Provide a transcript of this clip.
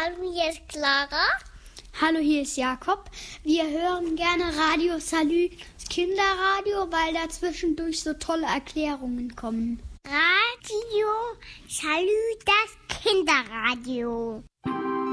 Hallo, hier ist Clara. Hallo, hier ist Jakob. Wir hören gerne Radio Salü, das Kinderradio, weil da zwischendurch so tolle Erklärungen kommen. Radio Salü, das Kinderradio.